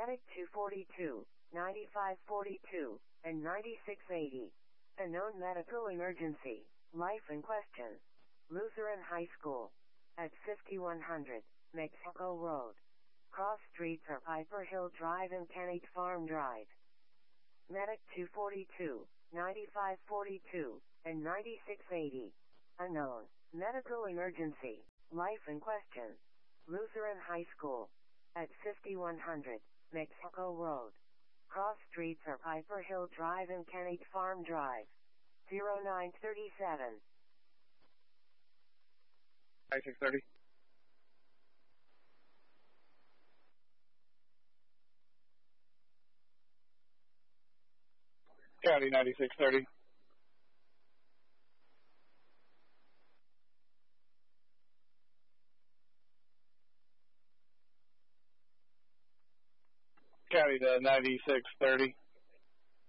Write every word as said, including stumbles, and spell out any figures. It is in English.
Medic two forty-two, ninety-five forty-two, and ninety-six eighty. A known medical emergency. Life in question. Lutheran High School. At fifty-one hundred, Mexico Road. Cross streets are Piper Hill Drive and Kennett Farm Drive. Medic two forty-two, ninety-five forty-two, and ninety-six eighty. Unknown. Medical emergency. Life in question. Lutheran High School. At fifty-one hundred, Mexico Road. Cross streets are Piper Hill Drive and Kennett Farm Drive. zero nine thirty-seven. ninety-six thirty. County ninety-six thirty. County to ninety-six thirty.